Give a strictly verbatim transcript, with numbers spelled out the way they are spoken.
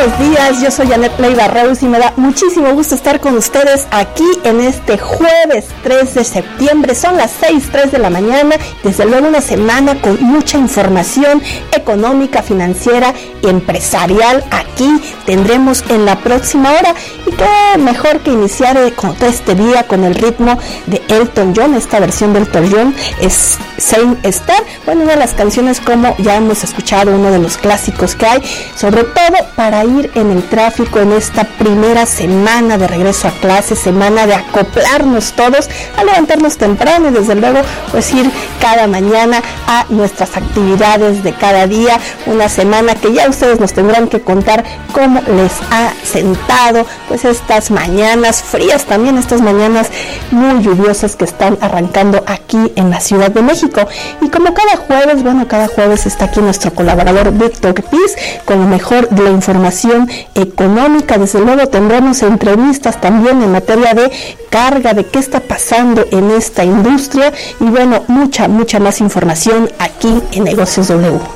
buenos días, yo soy Janet Leiva Reus y me da muchísimo gusto estar con ustedes aquí en este jueves tres de septiembre. Son las seis tres de la mañana, desde luego una semana con mucha información económica, financiera y empresarial. Aquí tendremos en la próxima hora, y qué mejor que iniciar con todo este día con el ritmo de Elton John. Esta versión de Elton John es Saint Star, bueno, una de las canciones, como ya hemos escuchado, uno de los clásicos que hay, sobre todo para ir en el tráfico en esta primera semana de regreso a clase, semana de acoplarnos todos, a levantarnos temprano y desde luego pues ir cada mañana a nuestras actividades de cada día. Una semana que ya ustedes nos tendrán que contar cómo les ha sentado pues estas mañanas frías, también estas mañanas muy lluviosas que están arrancando aquí en la Ciudad de México. Y como cada jueves, bueno, cada jueves está aquí nuestro colaborador Víctor Piz con lo mejor de la información económica. Desde luego tendremos entrevistas también en materia de carga, de qué está pasando en esta industria, y bueno, mucha, mucha más información aquí en Negocios W.